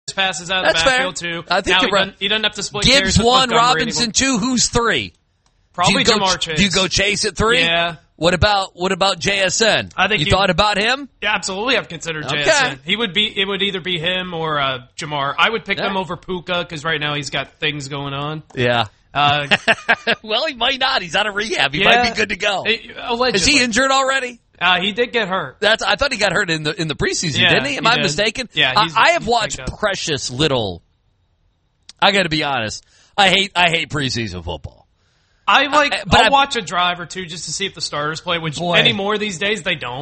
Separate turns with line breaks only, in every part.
passes out of the backfield, too.
I think
he doesn't have to split
Gibbs
carries
1, Robinson 2. Who's 3?
Probably Jamar Chase.
Do you go Chase at 3?
Yeah.
What about JSN?
I think
you thought about him?
Yeah, absolutely. I've considered
Okay.
JSN. It would either be him or Jamar. I would pick him over Puka because right now he's got things going on.
Yeah.
Well,
he might not. He's out of rehab. He might be good to go.
Allegedly.
Is he injured already?
He did get hurt.
I thought he got hurt in the preseason, didn't he? Am I mistaken?
Yeah.
I have watched precious little. I got to be honest. I hate preseason football.
I'll watch a drive or two just to see if the starters play, which anymore these days they don't.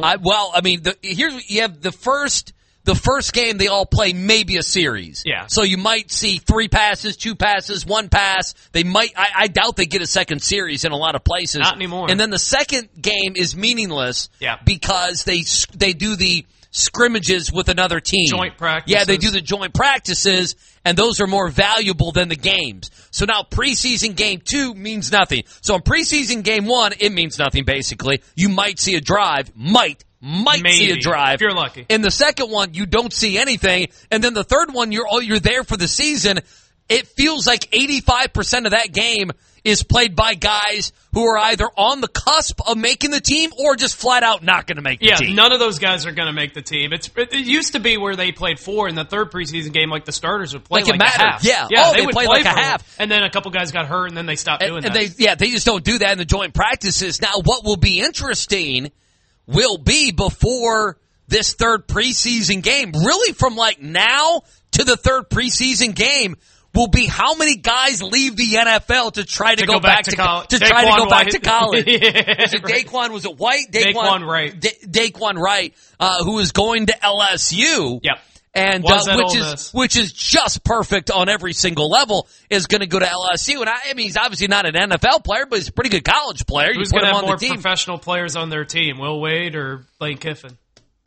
Here's you have the first game they all play maybe a series.
Yeah.
So you might see 3 passes, 2 passes, 1 pass. They might. I doubt they get a second series in a lot of places.
Not anymore.
And then the second game is meaningless.
Yeah.
Because they do the scrimmages with another team.
Joint practices.
Yeah, they do the joint practices, and those are more valuable than the games. So now preseason game 2 means nothing. So in preseason game 1, it means nothing, basically. You might see a drive, might see a drive.
If you're lucky.
In the second one, you don't see anything. And then the third one, you're there for the season. It feels like 85% of that game is played by guys who are either on the cusp of making the team or just flat out not going to make the team.
Yeah, none of those guys are going to make the team. It used to be where they played 4 in the third preseason game, like the starters would play like
it mattered.
a half.
Yeah, they would play like a half.
And then a couple guys got hurt, and then they stopped doing that.
They just don't do that in the joint practices. Now, what will be interesting will be before this third preseason game, really from like now to the third preseason game, will be how many guys leave the NFL to try to go back to college. To try to go back to college. Daquan, was it White?
Daquan Wright.
Daquan Wright, who is going to LSU.
Yep.
And which is just perfect on every single level, is going to go to LSU. And he's obviously not an NFL player, but he's a pretty good college player.
Who's going to have more professional players on their team, Will Wade or Lane Kiffin?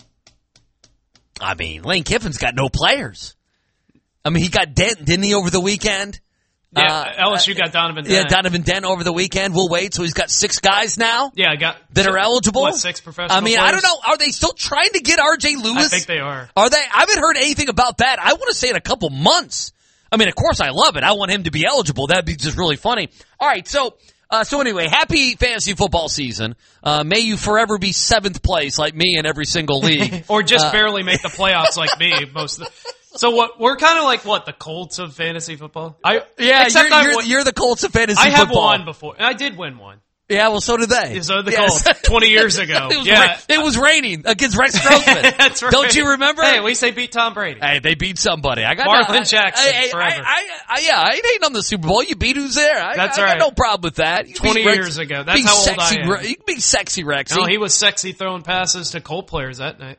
I mean, Lane Kiffin's got no players. I mean, he got Dent, didn't he, over the weekend?
Yeah, LSU got Donovan Dent.
Yeah, Donovan Dent over the weekend. Will Wade, so he's got 6 guys now.
Yeah,
that are eligible.
What, 6 professional players?
I don't know. Are they still trying to get R.J. Lewis?
I think they are.
Are they? I haven't heard anything about that. I want to say in a couple months. I mean, of course I love it. I want him to be eligible. That'd be just really funny. All right, so anyway, happy fantasy football season. May you forever be 7th place like me in every single league.
Or just barely make the playoffs like me most of the... So we're kind of like the Colts of fantasy football?
You're the Colts of fantasy football.
I have won before. I did win one.
Yeah, well, so did they.
So did the Colts 20 years ago.
It was raining against Rex Grossman.
That's right.
Don't you remember?
Hey, at least they beat Tom Brady.
Hey, they beat somebody. I got
Marlon Jackson forever.
I ain't hating on the Super Bowl. You beat who's there.
That's right.
I got no problem with that.
20 years ago. That's how old I am.
You can be sexy, Rex.
No, he was sexy throwing passes to Colt players that night.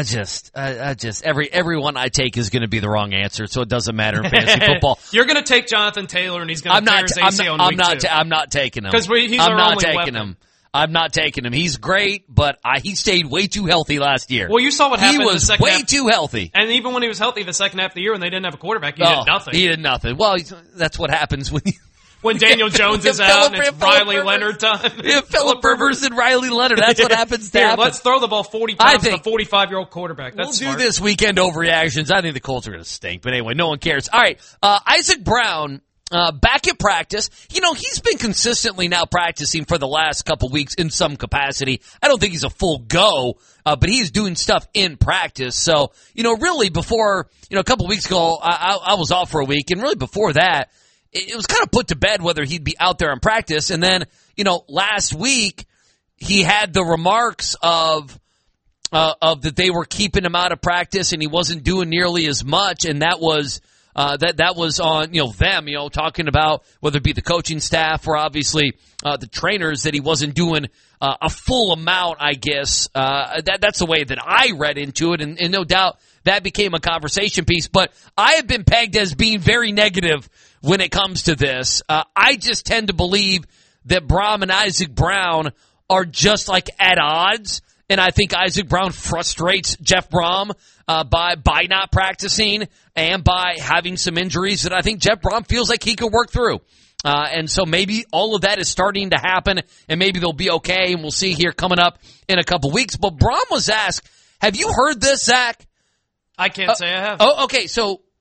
Everyone I take is going to be the wrong answer, so it doesn't matter in fantasy football.
You're going to take Jonathan Taylor, and he's going to tear his ACL in week 2.
I'm not taking him.
Because he's our only weapon.
I'm not taking him. He's great, but he stayed way too healthy last year.
Well, you saw what happened in the second half.
He was way too healthy.
And even when he was healthy the second half of the year, when they didn't have a quarterback, he did nothing.
He did nothing. Well, that's what happens
when Daniel Jones is out and it's Riley Leonard time.
Yeah, Phillip Rivers and Riley Leonard. That's what happens to happen.
Let's throw the ball 40 times to a 45-year-old quarterback. That's
We'll do this weekend overreactions. I think the Colts are going to stink. But anyway, no one cares. All right, Isaac Brown, back at practice. He's been consistently now practicing for the last couple weeks in some capacity. I don't think he's a full go, but he's doing stuff in practice. So, really before, a couple weeks ago, I was off for a week. And really before that, it was kind of put to bed whether he'd be out there in practice. And then, last week he had the remarks of that they were keeping him out of practice and he wasn't doing nearly as much. And that was that was on them talking about whether it be the coaching staff or obviously the trainers, that he wasn't doing a full amount. I guess that's the way that I read into it, and no doubt that became a conversation piece. But I have been pegged as being very negative when it comes to this. I just tend to believe that Brom and Isaac Brown are just like at odds. And I think Isaac Brown frustrates Jeff Brom by not practicing and by having some injuries that I think Jeff Brom feels like he could work through. And so maybe all of that is starting to happen, and maybe they'll be okay, and we'll see here coming up in a couple weeks. But Brom was asked, have you heard this, Zach?
I can't say I have.
Oh, okay. So